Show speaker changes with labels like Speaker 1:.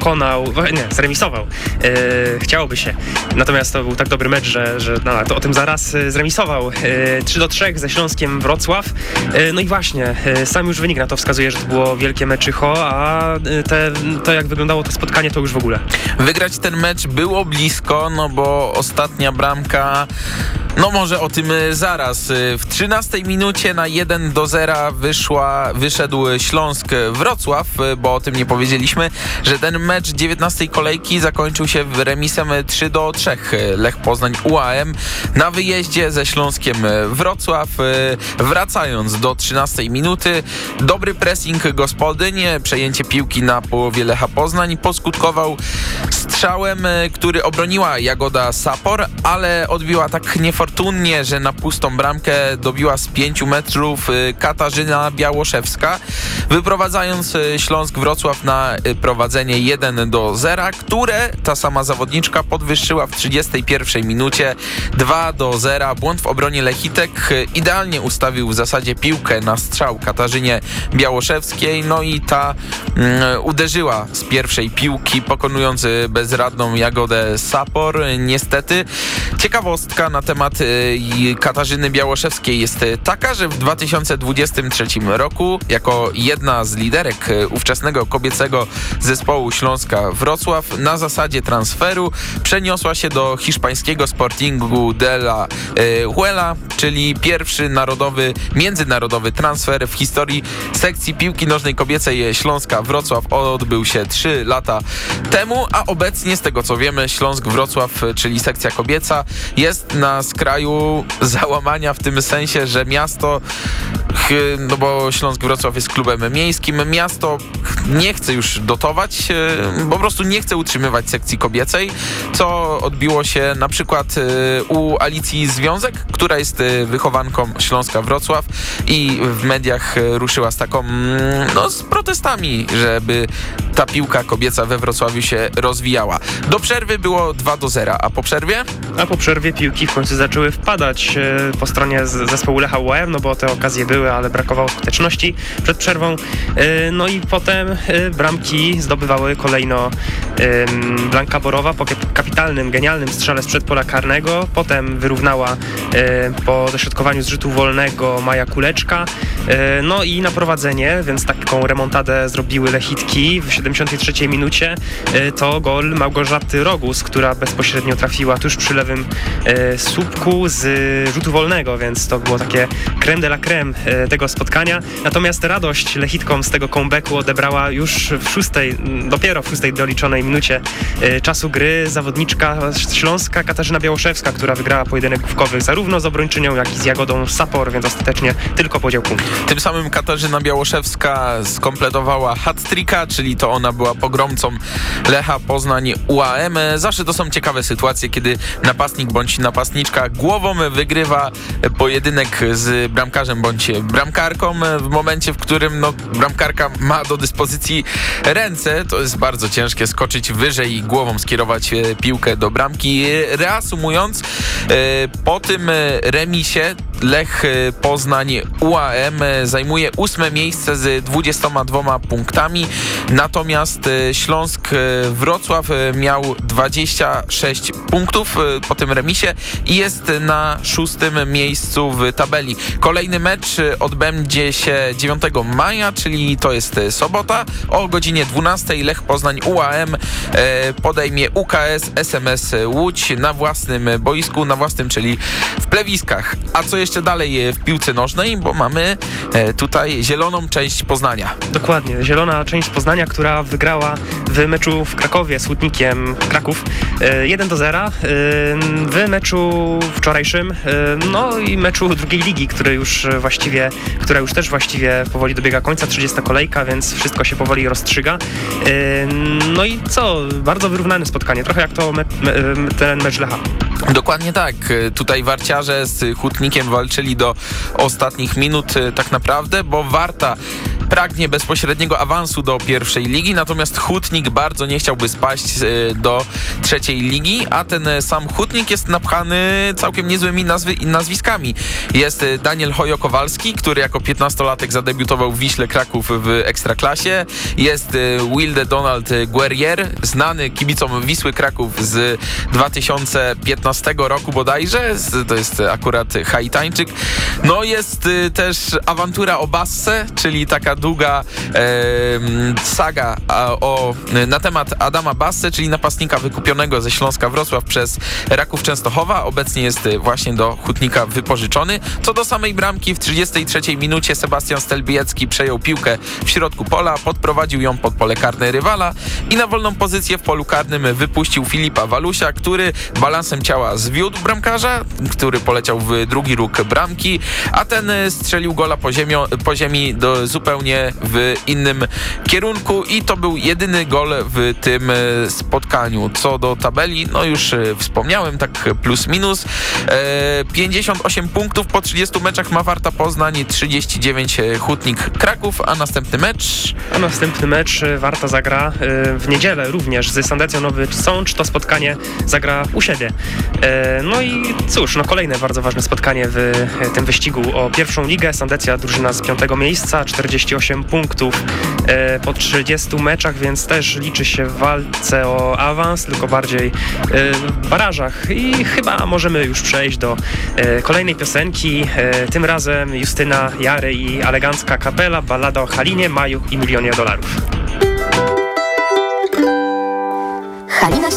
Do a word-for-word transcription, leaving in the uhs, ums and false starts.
Speaker 1: pokonał, nie, zremisował. E, chciałoby się. Natomiast to był tak dobry mecz, że, że no, to o tym zaraz zremisował. E, trzy do trzech ze Śląskiem Wrocław. E, no i właśnie, e, sam już wynik na to wskazuje, że to było wielkie meczycho, a te, to jak wyglądało to spotkanie, to już w ogóle.
Speaker 2: Wygrać ten mecz było blisko, no bo ostatnia bramka, no może o tym zaraz. W trzynastej minucie na jeden do zera wyszła, wyszedł Śląsk Wrocław, bo o tym nie powiedzieliśmy, że ten mecz dziewiętnastej kolejki zakończył się remisem trzy do trzech. Lech Poznań U A M na wyjeździe ze Śląskiem Wrocław. Wracając do trzynastej minuty, dobry pressing gospodyń, przejęcie piłki na połowie Lecha Poznań poskutkował strzałem, który obroniła Jagoda Sapor, ale odbiła tak niefortunnie, że na pustą bramkę dobiła z pięciu metrów Katarzyna Białoszewska, wyprowadzając Śląsk Wrocław na prowadzenie jeden do zera, które ta sama zawodniczka podwyższyła w trzydziestej pierwszej minucie dwa do zera. Błąd w obronie Lechitek idealnie ustawił w zasadzie piłkę na strzał Katarzynie Białoszewskiej, no i ta mm, uderzyła z pierwszej piłki, pokonując bezradną Jagodę Sapor. Niestety ciekawostka na temat y, Katarzyny Białoszewskiej jest taka, że w dwa tysiące dwudziestym trzecim roku jako jedna z liderek y, ówczesnego kobiecego zespołu Śląska Wrocław na zasadzie transferu przeniosła się do hiszpańskiego Sportingu de la y, Huela, czyli pierwszy narodowy, międzynarodowy transfer w historii sekcji piłki nożnej kobiecej Śląska Wrocław odbył się trzy lata temu, a obecnie z tego co wiemy Śląsk Wrocław, czyli sekcja kobieca, jest na skraju załamania w tym sensie, że miasto, no bo Śląsk Wrocław jest klubem miejskim, miasto nie chce już dotować, po prostu nie chce utrzymywać sekcji kobiecej, co odbiło się na przykład u Alicji Związek, która jest wychowanką Śląska Wrocław i w mediach ruszyła z taką, no z protestami, żeby ta piłka kobieca we Wrocławiu się rozwijała. Do przerwy było dwa do zera, a po przerwie?
Speaker 1: A po przerwie piłki w końcu zaczęły wpadać e, po stronie z, zespołu Lecha U A M, no bo te okazje były, ale brakowało skuteczności przed przerwą. E, no i potem e, bramki zdobywały kolejno e, Blanka Borowa po kapitalnym, genialnym strzale sprzed pola karnego. Potem wyrównała e, po dośrodkowaniu z rzutu wolnego Maja Kuleczka. E, no i na prowadzenie, więc taką remontadę zrobiły Lechitki w siedemdziesiątej trzeciej minucie. E, to gol Małgorzaty Rogus, która bezpośrednio trafiła tuż przy lewym e, słupku z rzutu wolnego, więc to było takie creme de la creme e, tego spotkania. Natomiast radość Lechitkom z tego comebacku odebrała już w szóstej, dopiero w szóstej doliczonej minucie e, czasu gry zawodniczka Śląska Katarzyna Białoszewska, która wygrała pojedynek główkowy zarówno z obrończynią, jak i z Jagodą Sapor, więc ostatecznie tylko podział punktów.
Speaker 2: Tym samym Katarzyna Białoszewska skompletowała hat-tricka, czyli to ona była pogromcą Lecha Poznań U A M. Zawsze to są ciekawe sytuacje, kiedy napastnik bądź napastniczka głową wygrywa pojedynek z bramkarzem bądź bramkarką. W momencie, w którym no, bramkarka ma do dyspozycji ręce, to jest bardzo ciężkie skoczyć wyżej i głową skierować piłkę do bramki. Reasumując, po tym remisie Lech Poznań U A M zajmuje ósme miejsce z dwudziestoma dwoma punktami, natomiast Śląsk Wrocław miał dwadzieścia sześć punktów po tym remisie i jest na szóstym miejscu w tabeli. Kolejny mecz odbędzie się dziewiątego maja, czyli to jest sobota. O godzinie dwunastej Lech Poznań U A M podejmie U K S S M S Łódź na własnym boisku, na własnym, czyli w Plewiskach. A co jeszcze dalej w piłce nożnej, bo mamy tutaj zieloną część Poznania.
Speaker 1: Dokładnie, zielona część Poznania, która wygrała w meczu w Krakowie z Łódnikiem Kraków jeden do zera. W meczu wczorajszym, no i meczu drugiej ligi, który już właściwie, która już też właściwie powoli dobiega końca, trzydziesta kolejka, więc wszystko się powoli rozstrzyga. No i co? Bardzo wyrównane spotkanie, trochę jak to me, me, ten mecz Lecha.
Speaker 2: Dokładnie tak. Tutaj warciarze z Hutnikiem walczyli do ostatnich minut tak naprawdę, bo Warta pragnie bezpośredniego awansu do pierwszej ligi, natomiast Hutnik bardzo nie chciałby spaść do trzeciej ligi, a ten sam Hutnik jest napchany całkiem niezłymi nazwy, nazwiskami. Jest Daniel Hojo-Kowalski, który jako piętnastolatek zadebiutował w Wiśle Kraków w Ekstraklasie. Jest Wilde Donald Guerrier, znany kibicom Wisły Kraków z dwa tysiące piętnastego roku bodajże. To jest akurat Haitańczyk. No jest też awantura o Bassę, czyli taka długa e, saga a, o, na temat Adama Bassę, czyli napastnika wykupionego ze Śląska Wrocław przez Raków Częstochowa. Obecnie jest właśnie do Hutnika wypożyczony. Co do samej bramki, w trzydziestej trzeciej minucie Sebastian Stelbiecki przejął piłkę w środku pola, podprowadził ją pod pole karne rywala i na wolną pozycję w polu karnym wypuścił Filipa Walusia, który balansem ciała zwiódł bramkarza, który poleciał w drugi róg bramki, a ten strzelił gola po, ziemio, po ziemi do, zupełnie w innym kierunku i to był jedyny gol w tym spotkaniu. Co do tabeli, no już wspomniałem, tak plus minus. E, pięćdziesiąt osiem punktów po trzydziestu meczach ma Warta Poznań, trzydzieści dziewięć Hutnik Kraków, a następny mecz...
Speaker 1: A następny mecz Warta zagra w niedzielę również z Sandecją Nowy Sącz. To spotkanie zagra u siebie. No i cóż, no kolejne bardzo ważne spotkanie w tym wyścigu o pierwszą ligę. Sandecja, drużyna z piątego miejsca, czterdzieści osiem punktów po trzydziestu meczach, więc też liczy się w walce o awans, tylko bardziej w barażach. I chyba możemy już przejść do kolejnej piosenki. Tym razem Justyna Jary i elegancka kapela, ballada o Halinie, Maju i milionie dolarów.
Speaker 3: Halina